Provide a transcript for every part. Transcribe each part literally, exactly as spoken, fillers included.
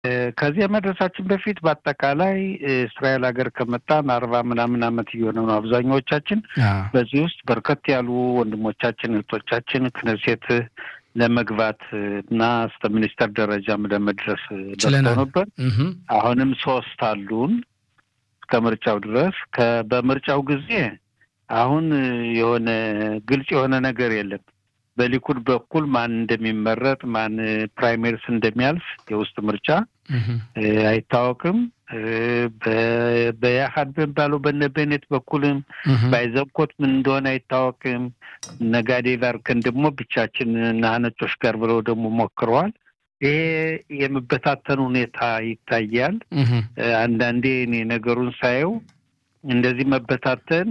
ከዚህ መድረሳችን በፊት በአጠቃላይ እስራኤል ሀገር ከመጣን አርባ ምናምን አመት እየሆነው ነው አብዛኞቻችን። በዚህ ውስጥ በርከት ያሉ ወንድሞቻችን እህቶቻችን ክነሴት ለመግባት እና እስከ ሚኒስተር ደረጃም ለመድረስ ደርሰው ነበር። አሁንም ሶስት አሉን ከምርጫው ድረስ። በምርጫው ጊዜ አሁን የሆነ ግልጽ የሆነ ነገር የለም። በሊኩድ በኩል ማን እንደሚመረጥ ማን ፕራይመሪስ እንደሚያልፍ የውስጥ ምርጫ አይታወቅም። በያሃድ በባለው በነበኔት በኩልም ባይዘብኮት ምን እንደሆነ አይታወቅም። ነጋዴ ቫርከን ደግሞ ብቻችን ናነጮች ጋር ብለው ደግሞ ሞክረዋል። ይሄ የመበታተን ሁኔታ ይታያል። አንዳንዴ እኔ ነገሩን ሳየው እንደዚህ መበታተን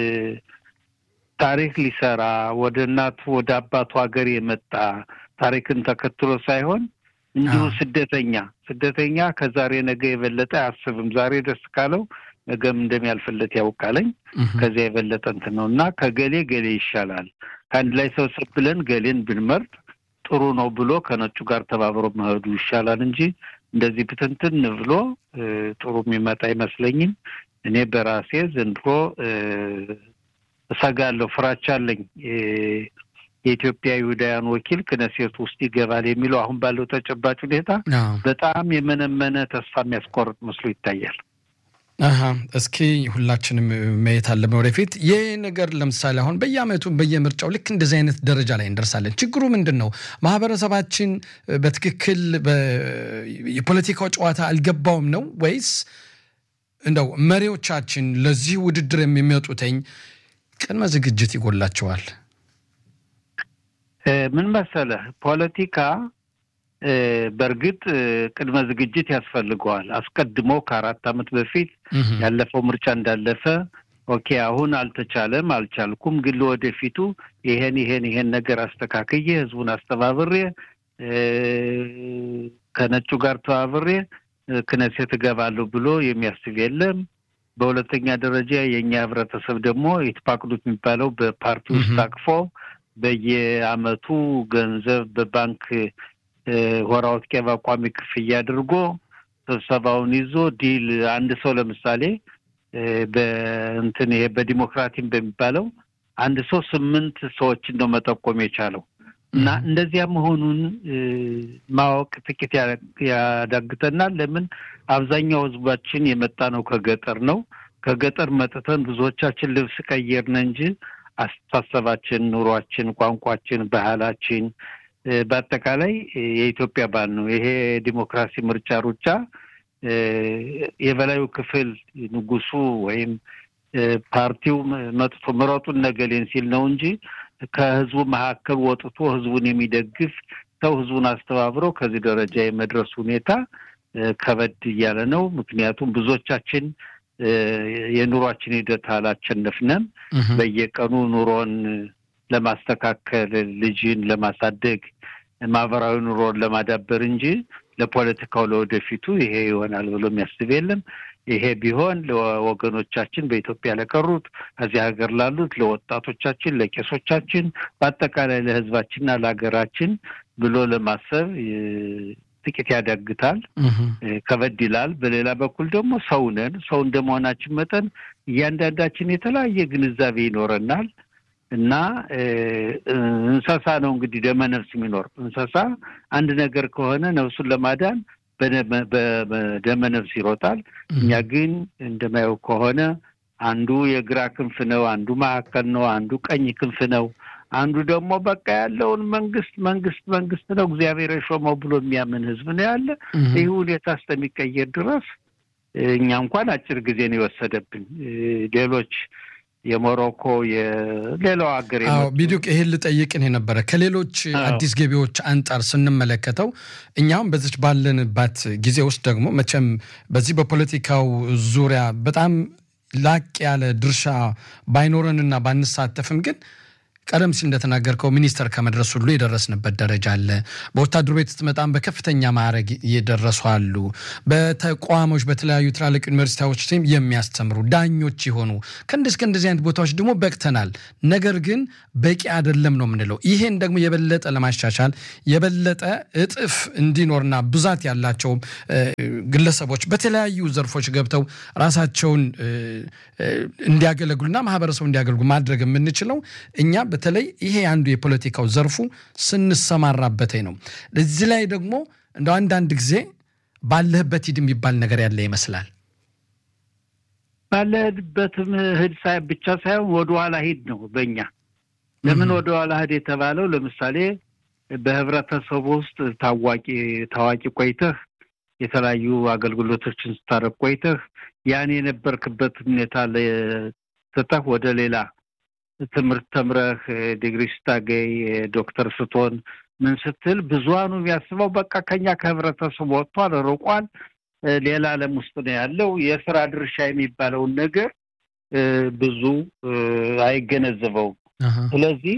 ታሪክ ሊሰራ ወደ እናቱ ወደ አባቱ ሀገር የመጣ ታሪክን ተከትሎ ሳይሆን እንዲሁ ስደተኛ ስደተኛ ከዛሬ ነገ የበለጠ አያስብም። ዛሬ ደስ ካለው ነገም እንደሚያልፍለት ያውቃለኝ። ከዚያ የበለጠ እንትን ነውና ከገሌ ገሌ ይሻላል ከአንድ ላይ ሰው ብለን ገሌን ብንመርጥ ጥሩ ነው ብሎ ከነጩ ጋር ተባብሮ መሄዱ ይሻላል እንጂ እንደዚህ ብትንትን ብሎ ጥሩ የሚመጣ አይመስለኝም። እኔ በራሴ ዘንድሮ እሰጋለሁ፣ ፍራቻ አለኝ። የኢትዮጵያ ይሁዳውያን ወኪል ክነሴት ውስጥ ይገባል የሚለው አሁን ባለው ተጨባጭ ሁኔታ በጣም የመነመነ ተስፋ የሚያስቆርጥ መስሎ ይታያል። አሃ እስኪ ሁላችንም ማየት አለብን ወደፊት። ይሄ ነገር ለምሳሌ አሁን በየአመቱ በየምርጫው ልክ እንደዚህ አይነት ደረጃ ላይ እንደርሳለን። ችግሩ ምንድነው? ማህበረሰባችን በትክክል የፖለቲካው ጨዋታ አልገባውም ነው ወይስ እንደው መሪዎቻችን ለዚህ ውድድር የሚመጡትኝ ቅድመ ዝግጅት ይጎላቸዋል? ምን መሰለህ ፖለቲካ በርግጥ ቅድመ ዝግጅት ያስፈልገዋል። አስቀድሞ ከአራት አመት በፊት ያለፈው ምርጫ እንዳለፈ ኦኬ አሁን አልተቻለም አልቻልኩም ግን ለወደፊቱ ይሄን ይሄን ይሄን ነገር አስተካክዬ ህዝቡን አስተባብሬ ከነጩ ጋር ተባብሬ ክነሴት ገባለሁ ብሎ የሚያስብ የለም። በሁለተኛ ደረጃ የኛ ህብረተሰብ ደግሞ ይተፋቅዱት የሚባለው በፓርቲ ውስጥ ታቅፎ በየአመቱ ገንዘብ በባንክ ወራውት ከባ ቋሚ ክፍያ አድርጎ ስብሰባውን ይዞ ዲል አንድ ሰው ለምሳሌ በእንትን ይሄ በዲሞክራቲም በሚባለው አንድ ሰው ስምንት ሰዎችን ነው መጠቆም የቻለው እና እንደዚያ መሆኑን ማወቅ ጥቂት ያዳግተናል። ለምን አብዛኛው ህዝባችን የመጣ ነው ከገጠር ነው። ከገጠር መጥተን ብዙዎቻችን ልብስ ቀየርን እንጂ አስተሳሰባችን፣ ኑሯችን፣ ቋንቋችን፣ ባህላችን በአጠቃላይ የኢትዮጵያ ባህል ነው። ይሄ ዲሞክራሲ ምርጫ ሩጫ የበላዩ ክፍል ንጉሱ ወይም ፓርቲው መጥቶ ምረጡን ነገሌን ሲል ነው እንጂ ከህዝቡ መካከል ወጥቶ ህዝቡን የሚደግፍ ሰው ህዝቡን አስተባብሮ ከዚህ ደረጃ የመድረስ ሁኔታ ከበድ ያለ ነው። ምክንያቱም ብዙዎቻችን የኑሯችን ሂደት አላቸነፍንም። በየቀኑ ኑሮን ለማስተካከል ልጅን ለማሳደግ ማህበራዊ ኑሮን ለማዳበር እንጂ ለፖለቲካው ለወደፊቱ ይሄ ይሆናል ብሎ የሚያስብ የለም። ይሄ ቢሆን ለወገኖቻችን በኢትዮጵያ ለቀሩት እዚህ ሀገር ላሉት ለወጣቶቻችን ለቄሶቻችን በአጠቃላይ ለህዝባችንና ለሀገራችን ብሎ ለማሰብ ጥቂት ያዳግታል፣ ከበድ ይላል። በሌላ በኩል ደግሞ ሰው ነን። ሰው እንደመሆናችን መጠን እያንዳንዳችን የተለያየ ግንዛቤ ይኖረናል እና እንስሳ ነው እንግዲህ ደመነፍስ የሚኖር እንስሳ አንድ ነገር ከሆነ ነፍሱን ለማዳን በደመነፍስ ይሮጣል። እኛ ግን እንደማየው ከሆነ አንዱ የግራ ክንፍ ነው፣ አንዱ ማዕከል ነው፣ አንዱ ቀኝ ክንፍ ነው፣ አንዱ ደግሞ በቃ ያለውን መንግስት መንግስት መንግስት ነው እግዚአብሔር የሾመው ብሎ የሚያምን ህዝብ ነው ያለ። ይሄ ሁኔታ እስከሚቀየር ድረስ እኛ እንኳን አጭር ጊዜ ነው የወሰደብን። ሌሎች የሞሮኮ የሌላው ሀገር አዎ ቢዱቅ ይሄን ልጠይቅን የነበረ ከሌሎች አዲስ ገቢዎች አንጣር ስንመለከተው እኛም በዚህ ባለንባት ጊዜ ውስጥ ደግሞ መቼም በዚህ በፖለቲካው ዙሪያ በጣም ላቅ ያለ ድርሻ ባይኖርንና ባንሳተፍም ግን ቀደም ሲል እንደተናገርከው ሚኒስተር ከመድረስ ሁሉ የደረስንበት ደረጃ አለ። በወታደር ቤት ስትመጣም በከፍተኛ ማዕረግ እየደረሱ አሉ። በተቋሞች በተለያዩ ትላልቅ ዩኒቨርሲቲዎች የሚያስተምሩ ዳኞች ይሆኑ ከእንደዚህ ከእንደዚህ አይነት ቦታዎች ደግሞ በቅተናል። ነገር ግን በቂ አይደለም ነው የምንለው። ይሄን ደግሞ የበለጠ ለማሻሻል የበለጠ እጥፍ እንዲኖርና ብዛት ያላቸው ግለሰቦች በተለያዩ ዘርፎች ገብተው ራሳቸውን እንዲያገለግሉና ማህበረሰቡ እንዲያገለግሉ ማድረግ የምንችለው እኛ በተለይ ይሄ አንዱ የፖለቲካው ዘርፉ ስንሰማራበት ነው። እዚህ ላይ ደግሞ እንደ አንዳንድ ጊዜ ባለህበት ሂድ የሚባል ነገር ያለ ይመስላል። ባለህበትም ሂድ ሳይ ብቻ ሳይሆን ወደ ኋላ ሂድ ነው በእኛ። ለምን ወደ ኋላ ሂድ የተባለው? ለምሳሌ በህብረተሰቡ ውስጥ ታዋቂ ታዋቂ ቆይተህ የተለያዩ አገልግሎቶችን ስታረግ ቆይተህ ያን የነበርክበት ሁኔታ ለተጣህ ወደ ሌላ ትምህርት ተምረህ ዲግሪ ስታገኝ ዶክተር ስትሆን ምን ስትል ብዙሃኑ የሚያስበው በቃ ከኛ ከህብረተሰቡ ወጥቷል ርቋል ሌላ ዓለም ውስጥ ነው ያለው። የሥራ ድርሻ የሚባለው ነገር ብዙ አይገነዘበው። ስለዚህ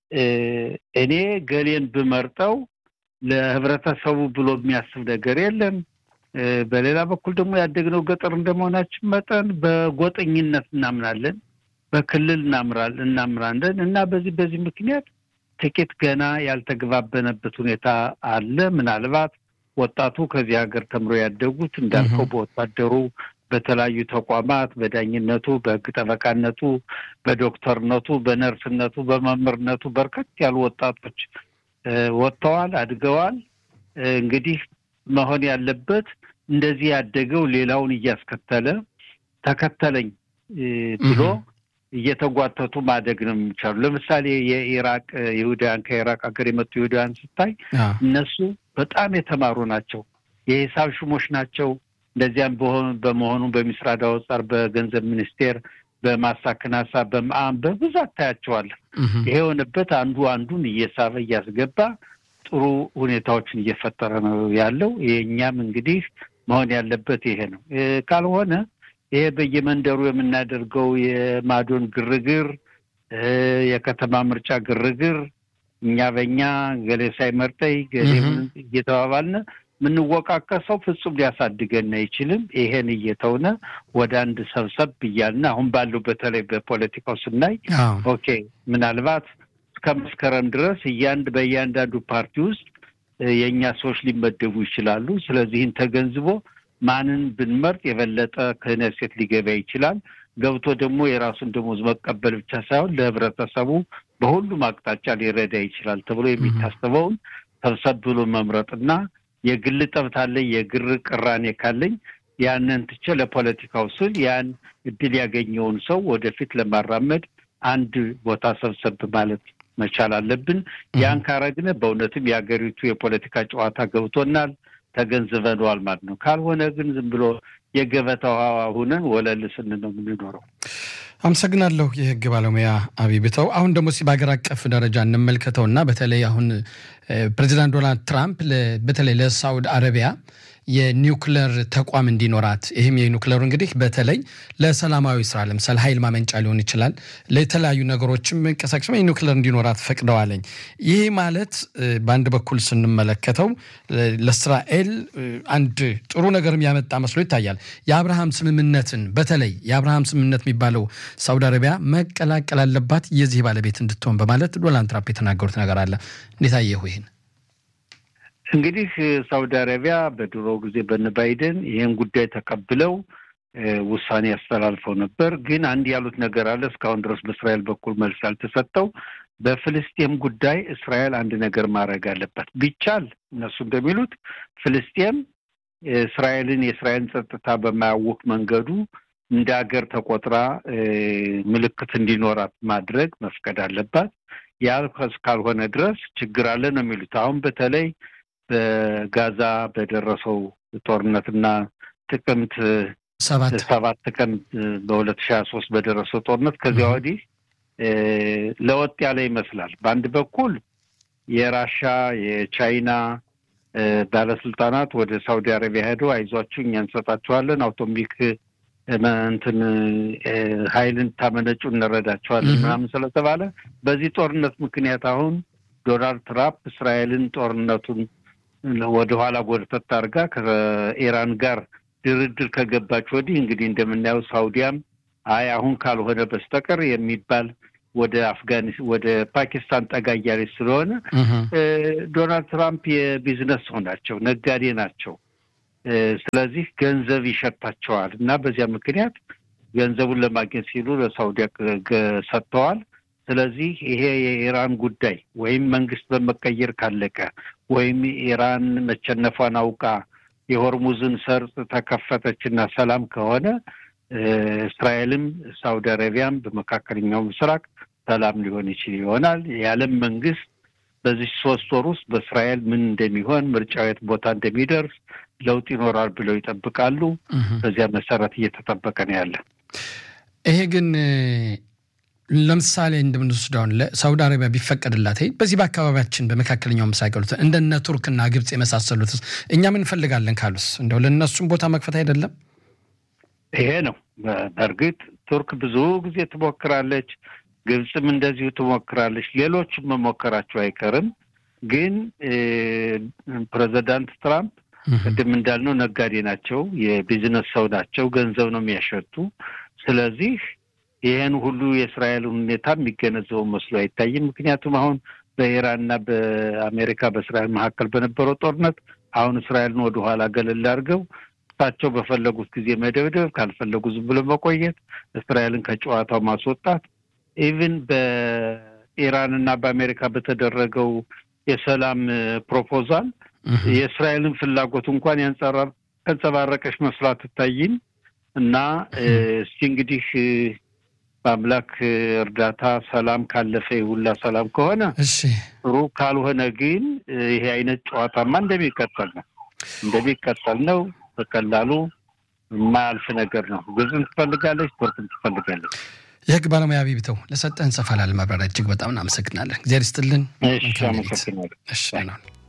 እኔ ገሌን በመርጠው ለህብረተሰቡ ብሎ የሚያስብ ነገር የለም። በሌላ በኩል ደግሞ ያደግነው ገጠር እንደመሆናችን መጠን በጎጠኝነት እናምናለን፣ በክልል እናምራል እናምራለን እና በዚህ በዚህ ምክንያት ጥቂት ገና ያልተግባበነበት ሁኔታ አለ። ምናልባት ወጣቱ ከዚህ ሀገር ተምሮ ያደጉት እንዳልከው በወታደሩ በተለያዩ ተቋማት በዳኝነቱ በህግ ጠበቃነቱ በዶክተርነቱ በነርስነቱ በመምህርነቱ በርከት ያሉ ወጣቶች ወጥተዋል አድገዋል። እንግዲህ መሆን ያለበት እንደዚህ ያደገው ሌላውን እያስከተለ ተከተለኝ ብሎ እየተጓተቱ ማደግ ነው የሚቻሉ። ለምሳሌ የኢራቅ ይሁዳን ከኢራቅ ሀገር የመጡ ይሁዳን ስታይ እነሱ በጣም የተማሩ ናቸው፣ የሂሳብ ሹሞች ናቸው። እንደዚያም በመሆኑ በሚስራዳ ወጣር በገንዘብ ሚኒስቴር በማሳከናሳ በማም በብዛት ታያቸዋለህ። ይሄ ሆነበት አንዱ አንዱን እየሳበ እያስገባ ጥሩ ሁኔታዎችን እየፈጠረ ነው ያለው። የኛም እንግዲህ መሆን ያለበት ይሄ ነው። ካልሆነ ይሄ በየመንደሩ የምናደርገው የማዶን ግርግር የከተማ ምርጫ ግርግር እኛ በእኛ ገሌ ሳይመርጠይ ገሌ እየተባባልን ምን ወቃቀሰው ፍጹም ሊያሳድገን አይችልም። ይሄን እየተውነ ወደ አንድ ሰብሰብ ይያልና አሁን ባለው በተለይ በፖለቲካው ስናይ ኦኬ ምናልባት እስከመስከረም ድረስ ያንድ በያንዳንዱ ፓርቲ ውስጥ የኛ ሰዎች ሊመደቡ ይችላሉ። ስለዚህን ተገንዝቦ ማንን ብንመርጥ የበለጠ ከነሴት ሊገባ ይችላል ገብቶ ደግሞ የራሱን ደሞዝ መቀበል ብቻ ሳይሆን ለህብረተሰቡ በሁሉም አቅጣጫ ሊረዳ ይችላል ተብሎ የሚታሰበውን ሰብሰብ ብሎ መምረጥና የግል ጠብታለ የግር ቅራኔ ካለኝ ያንን ትቼ ለፖለቲካው ስል ያን እድል ያገኘውን ሰው ወደፊት ለማራመድ አንድ ቦታ ሰብሰብ ማለት መቻል አለብን። ያን ካረግነ በእውነትም የሀገሪቱ የፖለቲካ ጨዋታ ገብቶናል ተገንዝበናል ማለት ነው። ካልሆነ ግን ዝም ብሎ የገበታው ሆነን ወለል ስንል ነው የምንኖረው። አመሰግናለሁ የህግ ባለሙያ አቢብተው። አሁን ደግሞ ሲባገር አቀፍ ደረጃ እንመልከተውና በተለይ አሁን ፕሬዚዳንት ዶናልድ ትራምፕ በተለይ ለሳውዲ አረቢያ የኒውክሌር ተቋም እንዲኖራት ይሄም የኒውክሌሩ እንግዲህ በተለይ ለሰላማዊ ስራ ለምሳሌ ኃይል ማመንጫ ሊሆን ይችላል ለተለያዩ ነገሮችም እንቀሳቀስ የኒውክሌር እንዲኖራት ፈቅደዋለኝ። ይሄ ማለት በአንድ በኩል ስንመለከተው ለእስራኤል አንድ ጥሩ ነገርም ያመጣ መስሎ ይታያል። የአብርሃም ስምምነትን በተለይ የአብርሃም ስምምነት የሚባለው ሳውዲ አረቢያ መቀላቀል አለባት የዚህ ባለቤት እንድትሆን በማለት ዶናልድ ትራምፕ የተናገሩት ነገር አለ። እንዴት አየሁ ይሄን? እንግዲህ ሳውዲ አረቢያ በድሮ ጊዜ በባይደን ይሄን ጉዳይ ተቀብለው ውሳኔ ያስተላልፈው ነበር። ግን አንድ ያሉት ነገር አለ እስካሁን ድረስ በእስራኤል በኩል መልስ ያልተሰጠው። በፍልስጤም ጉዳይ እስራኤል አንድ ነገር ማድረግ አለባት። ቢቻል እነሱ እንደሚሉት ፍልስጤም እስራኤልን የእስራኤልን ጸጥታ በማያውክ መንገዱ እንደ ሀገር ተቆጥራ ምልክት እንዲኖራት ማድረግ መፍቀድ አለባት። ያልከስ ካልሆነ ድረስ ችግር አለ ነው የሚሉት። አሁን በተለይ በጋዛ በደረሰው ጦርነትና ጥቅምት ሰባት ቀን በሁለት ሺህ ሶስት በደረሰው ጦርነት ከዚያ ወዲህ ለወጥ ያለ ይመስላል። በአንድ በኩል የራሻ የቻይና ባለስልጣናት ወደ ሳውዲ አረቢያ ሄደው አይዟችሁ እኛ እንሰጣችኋለን አውቶሚክ እንትን ኃይልን ታመነጩ እንረዳቸዋለን ምናምን ስለተባለ በዚህ ጦርነት ምክንያት አሁን ዶናልድ ትራምፕ እስራኤልን ጦርነቱን ወደ ኋላ ጎርተት አድርጋ ከኢራን ጋር ድርድር ከገባች ወዲህ እንግዲህ እንደምናየው ሳውዲያም አይ አሁን ካልሆነ በስተቀር የሚባል ወደ አፍጋኒስታን ወደ ፓኪስታን ጠጋያሪ ስለሆነ ዶናልድ ትራምፕ የቢዝነስ ሆናቸው ነጋዴ ናቸው ስለዚህ ገንዘብ ይሸጣቸዋል እና በዚያ ምክንያት ገንዘቡን ለማግኘት ሲሉ ለሳውዲ ሰጥተዋል ስለዚህ ይሄ የኢራን ጉዳይ ወይም መንግስት በመቀየር ካለቀ ወይም ኢራን መቸነፏን አውቃ የሆርሙዝን ሰርጥ ተከፈተችና ሰላም ከሆነ እስራኤልም ሳውዲ አረቢያም በመካከለኛው ምስራቅ ሰላም ሊሆን ይችላል ይሆናል የዓለም መንግስት በዚህ ሶስት ወር ውስጥ በእስራኤል ምን እንደሚሆን ምርጫው ቦታ እንደሚደርስ ለውጥ ይኖራል ብለው ይጠብቃሉ በዚያ መሰረት እየተጠበቀ ነው ያለ ይሄ ግን ለምሳሌ እንደምንወስደው ለሳውዲ አረቢያ ቢፈቀድላት በዚህ በአካባቢያችን በመካከለኛው ምስራቅ ያሉት እንደነ ቱርክና ግብጽ የመሳሰሉት እኛ ምን ፈልጋለን ካሉስ እንደው ለነሱም ቦታ መክፈት አይደለም ይሄ ነው በርግጥ ቱርክ ብዙ ጊዜ ትሞክራለች ግብጽም እንደዚሁ ትሞክራለች ሌሎችም መሞከራቸው አይቀርም ግን ፕሬዝዳንት ትራምፕ ቅድም እንዳልነው ነጋዴ ናቸው የቢዝነስ ሰው ናቸው ገንዘብ ነው የሚያሸቱ ስለዚህ ይሄን ሁሉ የእስራኤል ሁኔታ የሚገነዘበው መስሎ አይታይም ምክንያቱም አሁን በኢራንና በአሜሪካ በእስራኤል መካከል በነበረው ጦርነት አሁን እስራኤልን ወደ ኋላ ገለል አድርገው ታቸው በፈለጉት ጊዜ መደብደብ ካልፈለጉ ዝም ብሎ መቆየት እስራኤልን ከጨዋታው ማስወጣት ኢቭን በኢራንና በአሜሪካ በተደረገው የሰላም ፕሮፖዛል የእስራኤልን ፍላጎት እንኳን ያንጸባረቀች መስራት ታይም እና እስቲ እንግዲህ በአምላክ እርዳታ ሰላም ካለፈ ይሁላ ሰላም ከሆነ እሺ ጥሩ ካልሆነ ግን ይሄ አይነት ጨዋታማ እንደሚቀጥል ነው እንደሚቀጥል ነው በቀላሉ ማልፍ ነገር ነው ግዝን ትፈልጋለች ቱርክም ትፈልጋለች የህግ ባለሙያ ቢብተው ለሰጠን ሰፋ ላለ ማብራሪያ እጅግ በጣም እናመሰግናለን እግዚአብሔር ይስጥልን እሺ አመሰግናለሁ እሺ ነው